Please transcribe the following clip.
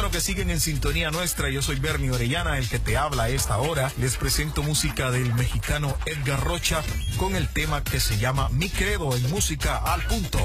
bueno que siguen en sintonía nuestra. Yo soy Bernie Orellana, el que te habla a esta hora. Les presento música del mexicano Edgar Rocha con el tema que se llama Mi Credo en Música al Punto.